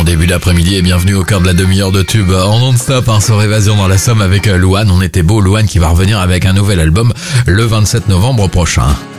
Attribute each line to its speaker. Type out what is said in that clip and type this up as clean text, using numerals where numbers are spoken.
Speaker 1: début d'après-midi et bienvenue au cœur de la demi-heure de tube en non-stop, sur Évasion dans la Somme avec Louane. On était beau, Louane qui va revenir avec un nouvel album le 27 novembre prochain.